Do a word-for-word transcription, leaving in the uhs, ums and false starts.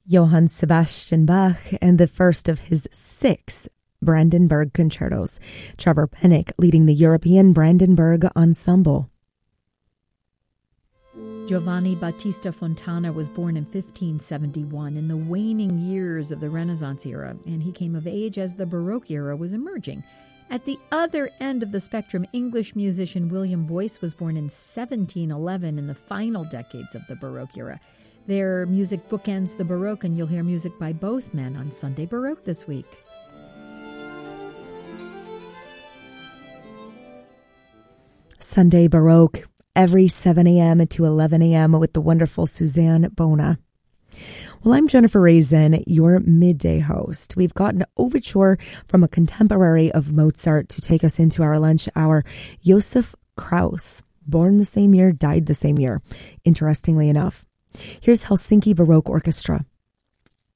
Johann Sebastian Bach and the first of his six Brandenburg concertos. Trevor Pennick leading the European Brandenburg Ensemble. Giovanni Battista Fontana was born in fifteen seventy-one in the waning years of the Renaissance era, and he came of age as the Baroque era was emerging. At the other end of the spectrum, English musician William Boyce was born in seventeen eleven in the final decades of the Baroque era. Their music bookends the Baroque, and you'll hear music by both men on Sunday Baroque this week. Sunday Baroque, every seven a.m. to eleven a.m. with the wonderful Suzanne Bona. Well, I'm Jennifer Raisin, your midday host. We've got an overture from a contemporary of Mozart to take us into our lunch hour, Josef Krauss, born the same year, died the same year, interestingly enough. Here's Helsinki Baroque Orchestra.